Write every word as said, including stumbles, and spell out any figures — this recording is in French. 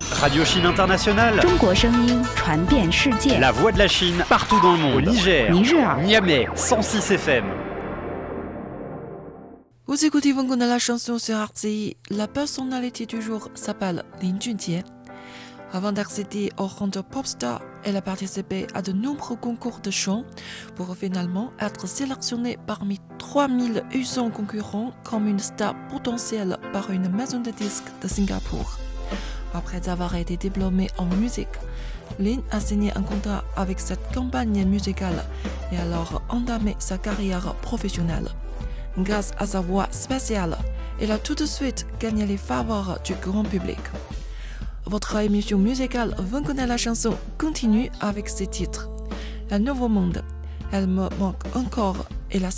Radio Chine Internationale. 中国声音传遍世界。 La voix de la Chine partout dans le monde. Au Niger, 尼日尔 Niamey, cent six F M. Vous écoutez Wangon de la chanson sur R C I. La personnalité du jour s'appelle Lin Junjie. Avant d'accéder au rang de pop star, elle a participé à de nombreux concours de chant pour finalement être sélectionnée parmi trois mille huit cents concurrents comme une star potentielle par une maison de disques de Singapour. Après avoir été diplômée en musique, Lin a signé un contrat avec cette compagnie musicale et alors entamé sa carrière professionnelle. Grâce à sa voix spéciale, elle a tout de suite gagné les faveurs du grand public. Votre émission musicale Wangon de la chanson continue avec ses titres. Un nouveau monde, elle me manque encore et la